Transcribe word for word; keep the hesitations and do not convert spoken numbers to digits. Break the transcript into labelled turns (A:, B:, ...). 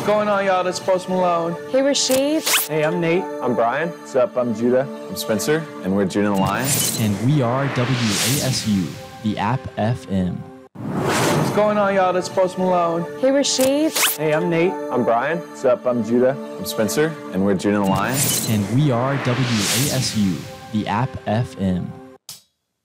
A: What's going on, y'all? This is Post Malone.
B: Hey, Rashid.
C: Hey, I'm Nate.
D: I'm Brian. What's up? I'm Judah.
E: I'm Spencer, and we're Judah and the Lion.
F: And we are W A S U, the App F M.
A: What's going on, y'all? This is Post Malone.
B: Hey, Rashid.
C: Hey, I'm Nate.
D: I'm Brian. What's up? I'm Judah.
E: I'm Spencer, and we're Judah and the Lion.
F: And we are W A S U, the App F M.